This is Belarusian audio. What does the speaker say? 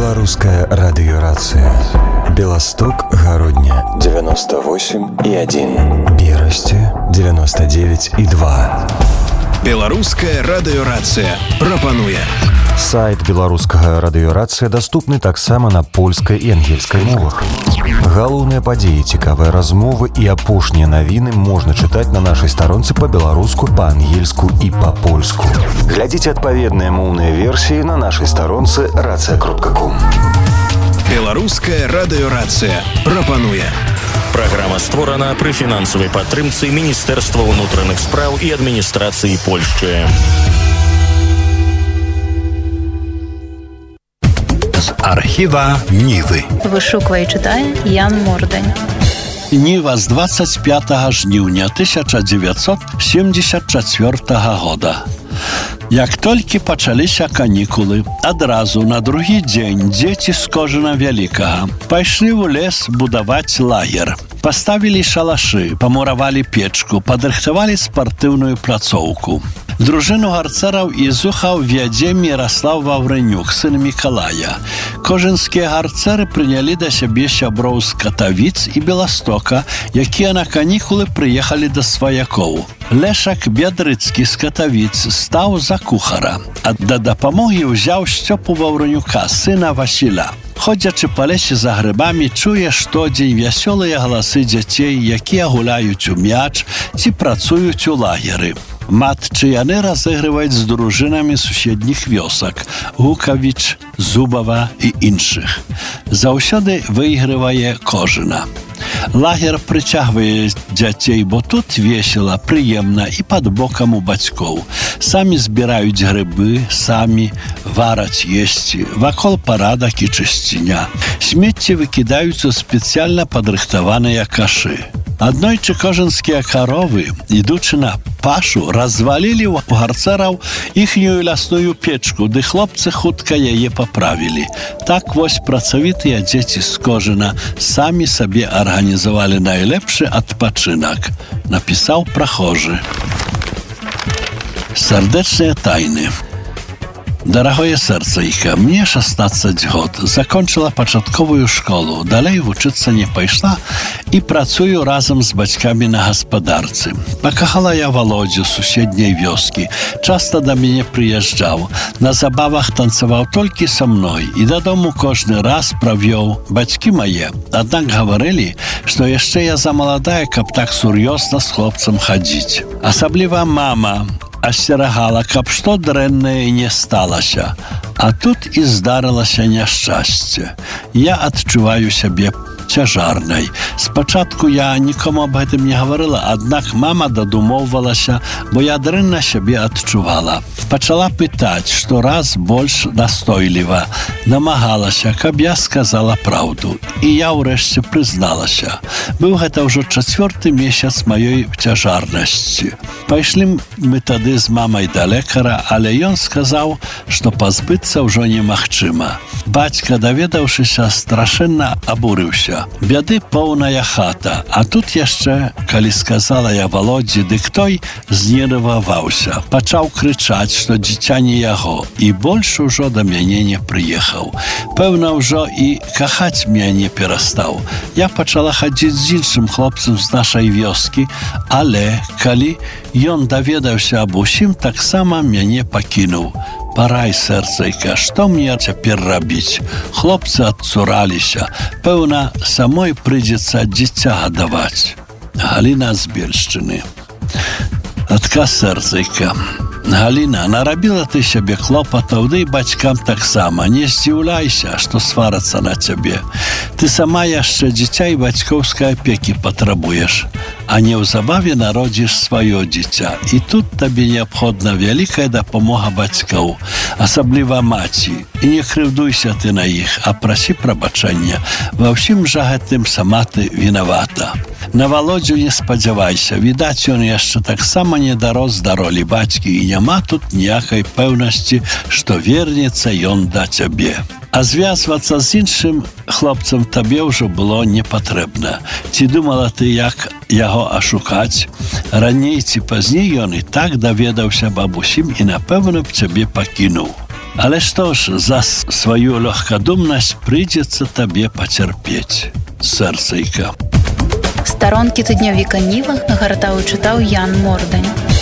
Белорусская радиорация. Белосток, Городня 98,1. Бирости 99,2. Беларуская радыёрацыя прапануе. Сайт беларускага радыёрацыя даступны таксама на польскай і ангельскай мовах. Галоўныя падзеі, цікавыя размовы і апошнія навіны можна чытаць на нашай старонцы па-беларуску, па-ангельску і па-польску. Глядзіце адпаведныя моўныя версіі на нашай старонцы racja.com. Беларуская радыёрацыя прапануе. Праграма створана пры фінансавай падтрымцы Міністэрства ўнутраных спраў і адміністрацыі Польшчы. З архіва Нівы. Вышуквае і чытае Ян Мордань. Ніва з 25 жніўня 1974 года. Як толькі пачаліся канікулы, адразу на другі дзень дзеці з Кожына Вялікага пайшлі ў лес будаваць лагер. Паставілі шалашы, памуравалі печку, падрыхтавалі спартыўную пляцоўку. Дружыну гарцэраў і зухаў вядзе Міраслаў Ваўрэнюк, сын Мікалая. Кожынскія гарцэры прынялі да сябе сяброў з Катавіц і Беластока, якія на канікулы прыехалі да сваякоў. Лешак Бядрыцкі з Катавіц стаў за кухара, а да дапамогі ўзяў Сцёпу Ваўрэнюка, сына Васіля. Ходзячы па лесе за грыбамі, чуе штодзень вясёлыя галасы дзяцей, якія гуляюць у мяч ці працуюць у лагеры. Матчы яны разыгрываюць з дружынамі суседніх вёсак – Гукавіч, Зубава і іншых. Заўсёды выйгрывае Кожына. Лагер прыцягвае дзяцей, бо тут весела, прыемна і пад бокам у бацькоў. Самі збіраюць грыбы, самі вараць есці, вакол парадак і чысціня. Смецце выкідаюць у спецыяльна падрыхтаваныя кашы. Аднойчы кожынскія каровы, ідучы на пашу, развалілі ў гарцэраў іхнюю лясную печку, ды хлопцы хутка яе паправілі. Так вось працавітыя дзеці з Кожына самі сабе арганізавалі найлепшы адпачынак, напісаў прахожы. Сардэчныя тайны. Дарагое сэрцайка, мне 16 год, закончыла пачатковую школу, далей вучыцца не пайшла і працую разам з бацькамі на гаспадарцы. Пакахала я Володзю з суседняй вёскі, часта да мяне прыязджаў, на забавах танцаваў толькі са мной і дадому кожны раз правёў бацькі мае. Аднак гаварылі, што яшчэ я замаладая, каб так сур'ёзна з хлопцам хадзіць. Асабліва мама асцерагала, каб што дрэннае не сталася. А тут і здарылася няшчасце. Я адчуваю сябе цяжарнай. Спачатку я нікому аб гэтым не гаварыла, аднак мама дадумоўвалася, бо я дрэнна сябе адчувала. Пачала пытаць, што раз больш настойліва. Намагалася, каб я сказала праўду. І я ўрэшце прызналася. Быў гэта ўжо 4-й месяц маёй цяжарнасці. Пайшлі мы тады з мамай да лекара, але ён сказаў, што пазбыцца ўжо немагчыма. Бацька, даведаўшыся, страшэнна абурыўся. Бяды поўная хата, а тут яшчэ, калі сказала я Володзі, дык той знерваваўся, пачаў крычаць, што дзіця не яго, і больш ужо да мяне не прыехаў. Пэўна, ўжо і кахаць мяне перастаў. Я пачала хадзіць з іншым хлопцам з нашай вёскі, але калі ён даведаўся аб усім, таксама мяне пакінуў. Парай, сэрцайка, што мне цяпер рабіць? Хлопцы адцураліся. Пэўна, самой прыйдзецца дзіця гадаваць. Галіна з Бельшчыны. Адказ, сэрцайка. Галіна, нарабіла ты сябе клопатаў, ды і бацькам таксама. Не здзіўляйся, што сварацца на цябе. Ты сама яшчэ дзіця і бацькоўскай апекі патрабуеш, а неўзабаве народзіш сваё дзіця. І тут табе неабходна вялікая дапамога бацькоў, асабліва маці. І не крыўдуйся ты на іх, а прасі прабачэння. Ва ўсім жа гэтым сама ты вінавата. На Володзю не спадзявайся, відаць, ён яшчэ таксама не дарос да ролі бацькі і няма тут ніякай пэўнасці, што вернецца ён да цябе. А звязвацца з іншым хлопцам табе ўжо было не патрэбна. Ці думала ты, як яго ашукаць? Раней ці пазней ён і так даведаўся аб усім і, напэўна, б цябе пакінуў. Але што ж, за сваю лёгкадумнасць прыйдзецца табе пацярпець, сэрцайка. Старонкі тыднёвіка Ніва нагартаў і чытаў Ян Мордань.